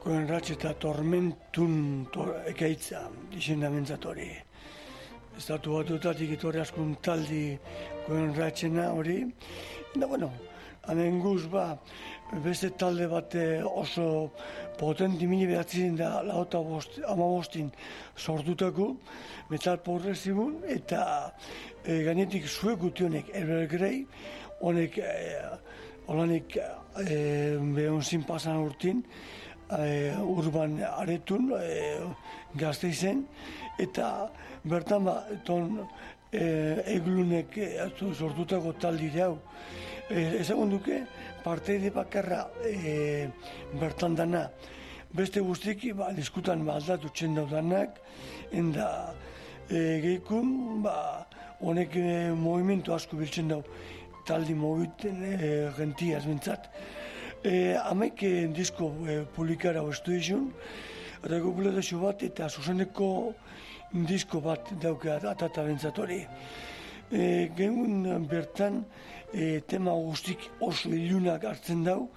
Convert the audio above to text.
Koenratx eta tormentun ekaitza izendamentzat hori. Estatu batutatik etorri askun taldi Koenratxena hori. Eta hemen guz beste talde bat oso potenti 1985 sortutako metal progresibun eta gainetik zuek gutionek Ever Grey honek olanik behonzin pasan urtin urban aretun Gasteizen eta bertan eglunek sortutako taldi hau. Ezagun duke, parteide bakarra bertan dana. Beste guztik, diskutan aldatu txendaudanak, enda gehikun, honek movimentu asko biltzen dau, taldi mobiten gentiaz bintzat. Hamek disko publikara oestu izun, regulazio bat eta zuzeneko disko bat dauke atata bintzat hori. Gehun bertan tema guztik oso ilunak hartzen dau,